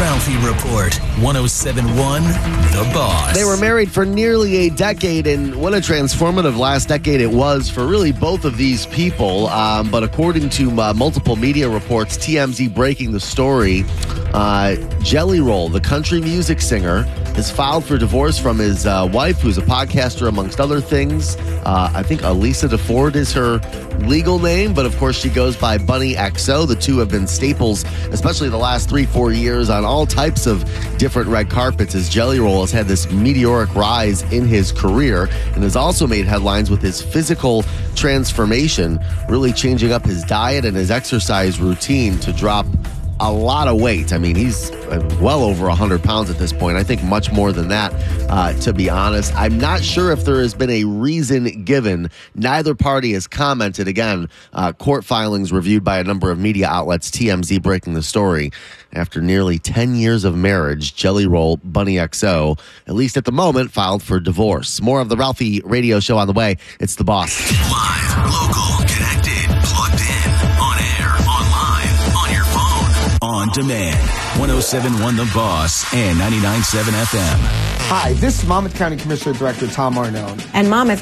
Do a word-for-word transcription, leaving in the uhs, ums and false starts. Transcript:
Ralphie Report, one oh seven point one The Boss. They were married for nearly a decade, and what a transformative last decade it was for really both of these people. Um, but according to uh, multiple media reports, T M Z breaking the story, uh, Jelly Roll, the country music singer, has filed for divorce from his uh, wife, who's a podcaster, amongst other things. Uh, I think Elisa DeFord is her legal name, but of course she goes by Bunny X O. The two have been staples, especially the last three, four years, on all types of different red carpets, as Jelly Roll has had this meteoric rise in his career and has also made headlines with his physical transformation, really changing up his diet and his exercise routine to drop a lot of weight. I mean, he's well over one hundred pounds at this point. I think much more than that, uh, to be honest. I'm not sure if there has been a reason given. Neither party has commented. Again, uh, court filings reviewed by a number of media outlets, T M Z breaking the story. After nearly ten years of marriage, Jelly Roll, Bunny X O, at least at the moment, filed for divorce. More of the Ralphie Radio Show on the way. It's The Boss. Live, local, connected, plugged in, on air, online, on your phone, on demand. one oh seven point one The Boss and ninety-nine point seven F M. Hi, this is Monmouth County Commissioner Director Tom Arnone. And Monmouth